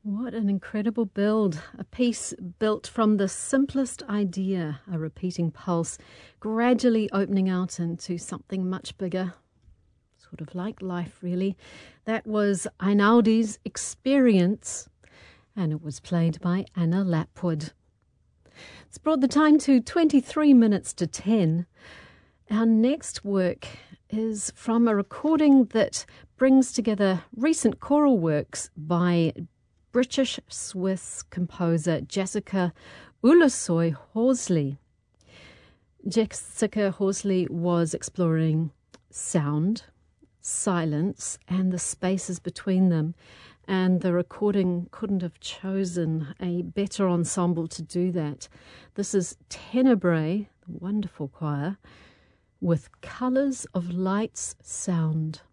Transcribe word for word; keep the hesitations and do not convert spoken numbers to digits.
What an incredible build. A piece built from the simplest idea, a repeating pulse, gradually opening out into something much bigger. Sort of like life, really. That was Einaudie's Experience, and it was played by Anna Lapwood. It's brought the time to twenty-three minutes to ten. Our next work is from a recording that brings together recent choral works by British-Swiss composer Jessica Ulusoy Horsley. Jessica Horsley was exploring sound, silence, and the spaces between them, and the recording couldn't have chosen a better ensemble to do that. This is Tenebrae, the wonderful choir, with Colours of Light's Sound.